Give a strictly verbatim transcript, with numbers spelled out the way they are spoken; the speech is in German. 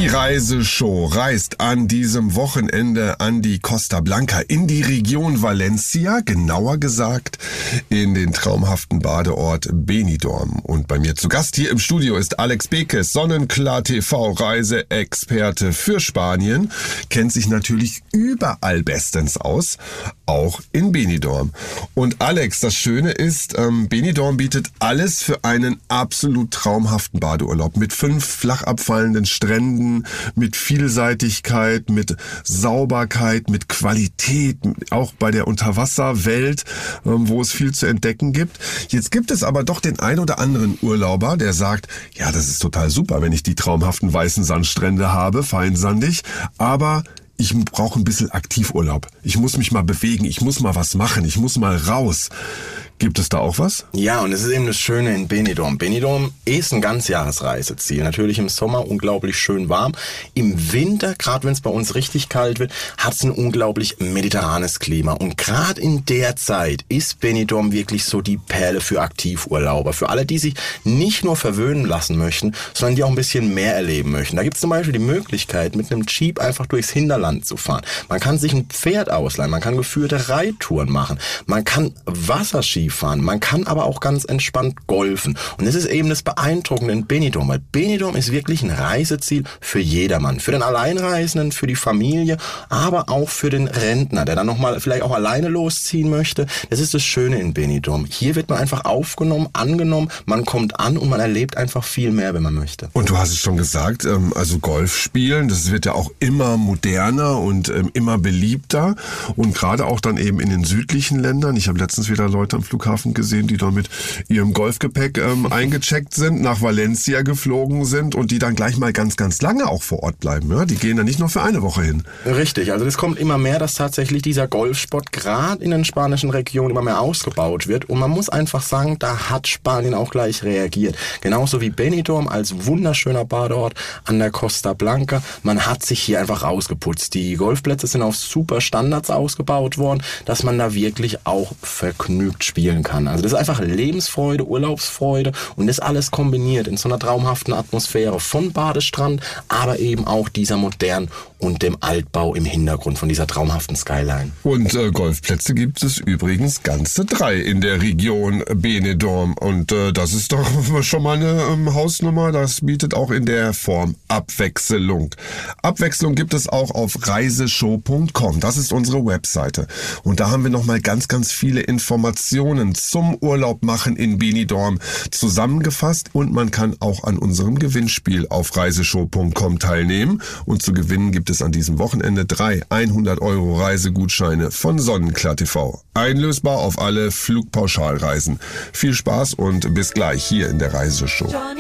Die Reiseshow reist an diesem Wochenende an die Costa Blanca in die Region Valencia, genauer gesagt in den traumhaften Badeort Benidorm. Und bei mir zu Gast hier im Studio ist Alex Bekes, Sonnenklar T V Reiseexperte für Spanien, kennt sich natürlich überall bestens aus, auch in Benidorm. Und Alex, das Schöne ist, ähm, Benidorm bietet alles für einen absolut traumhaften Badeurlaub mit fünf flach abfallenden Stränden, mit Vielseitigkeit, mit Sauberkeit, mit Qualität, auch bei der Unterwasserwelt, wo es viel zu entdecken gibt. Jetzt gibt es aber doch den ein oder anderen Urlauber, der sagt, ja, das ist total super, wenn ich die traumhaften weißen Sandstrände habe, feinsandig, aber ich brauche ein bisschen Aktivurlaub. Ich muss mich mal bewegen, ich muss mal was machen, ich muss mal raus. Gibt es da auch was? Ja, und es ist eben das Schöne in Benidorm. Benidorm ist ein Ganzjahresreiseziel. Natürlich im Sommer unglaublich schön warm. Im Winter, gerade wenn es bei uns richtig kalt wird, hat es ein unglaublich mediterranes Klima. Und gerade in der Zeit ist Benidorm wirklich so die Perle für Aktivurlauber. Für alle, die sich nicht nur verwöhnen lassen möchten, sondern die auch ein bisschen mehr erleben möchten. Da gibt es zum Beispiel die Möglichkeit, mit einem Jeep einfach durchs Hinterland zu fahren. Man kann sich ein Pferd ausleihen, man kann geführte Reittouren machen, man kann Wasserski fahren. Man kann aber auch ganz entspannt golfen. Und das ist eben das Beeindruckende in Benidorm, weil Benidorm ist wirklich ein Reiseziel für jedermann. Für den Alleinreisenden, für die Familie, aber auch für den Rentner, der dann nochmal vielleicht auch alleine losziehen möchte. Das ist das Schöne in Benidorm. Hier wird man einfach aufgenommen, angenommen, man kommt an und man erlebt einfach viel mehr, wenn man möchte. Und du hast es schon gesagt, also Golf spielen, das wird ja auch immer moderner und immer beliebter. Und gerade auch dann eben in den südlichen Ländern. Ich habe letztens wieder Leute am Flughafen gesehen, die da mit ihrem Golfgepäck ähm, eingecheckt sind, nach Valencia geflogen sind und die dann gleich mal ganz, ganz lange auch vor Ort bleiben. Ja? Die gehen dann nicht nur für eine Woche hin. Richtig, also das kommt immer mehr, dass tatsächlich dieser Golfsport gerade in den spanischen Regionen immer mehr ausgebaut wird. Und man muss einfach sagen, da hat Spanien auch gleich reagiert. Genauso wie Benidorm als wunderschöner Badeort an der Costa Blanca. Man hat sich hier einfach ausgeputzt. Die Golfplätze sind auf super Standards ausgebaut worden, dass man da wirklich auch vergnügt spielen kann. Also das ist einfach Lebensfreude, Urlaubsfreude und das alles kombiniert in so einer traumhaften Atmosphäre von Badestrand, aber eben auch dieser modernen und dem Altbau im Hintergrund von dieser traumhaften Skyline. Und äh, Golfplätze gibt es übrigens ganze drei in der Region Benidorm und äh, das ist doch schon mal eine ähm, Hausnummer, das bietet auch in der Form Abwechslung. Abwechslung gibt es auch auf reiseshow punkt com, das ist unsere Webseite und da haben wir nochmal ganz, ganz viele Informationen zum Urlaub machen in Benidorm zusammengefasst und man kann auch an unserem Gewinnspiel auf reiseshow punkt com teilnehmen und zu gewinnen gibt es an diesem Wochenende drei hundert Euro Reisegutscheine von Sonnenklar T V. Einlösbar auf alle Flugpauschalreisen. Viel Spaß und bis gleich hier in der Reiseshow.